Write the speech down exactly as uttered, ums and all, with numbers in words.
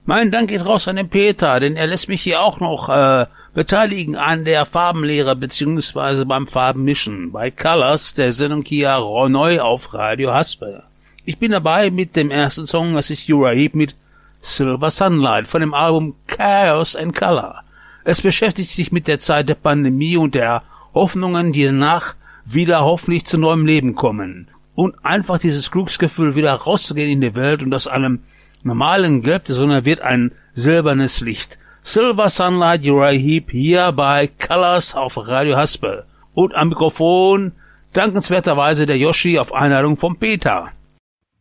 Mein Dank geht raus an den Peter, denn er lässt mich hier auch noch äh, beteiligen an der Farbenlehre beziehungsweise beim Farbenmischen bei Colors, der Sendung hier neu auf Radio Haspel. Ich bin dabei mit dem ersten Song, das ist Uriah Heep mit Silver Sunlight von dem Album Chaos and Color. Es beschäftigt sich mit der Zeit der Pandemie und der Hoffnungen, die danach wieder hoffentlich zu neuem Leben kommen. Und einfach dieses Glücksgefühl, wieder rauszugehen in die Welt und aus einem normalen Gelb der Sonne wird ein silbernes Licht. Silver Sunlight, Uriah Heep, hier bei Colors auf Radio Haspel. Und am Mikrofon dankenswerterweise der Yoshi auf Einladung vom Peter.